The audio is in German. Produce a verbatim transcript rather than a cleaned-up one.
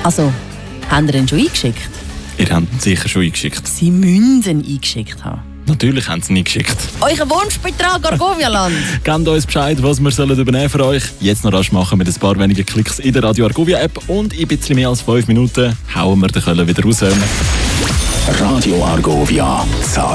Also, haben Sie ihn schon eingeschickt? Ihr habt ihn sicher schon eingeschickt. Sie müssen ihn eingeschickt haben. Natürlich haben sie ihn eingeschickt. Euer Wunschbetrag, Argovialand. Gebt uns Bescheid, was wir sollen übernehmen für euch. Jetzt noch rasch machen mit ein paar wenigen Klicks in der Radio Argovia App und in ein bisschen mehr als fünf Minuten hauen wir den Köln wieder raus. Radio Argovia.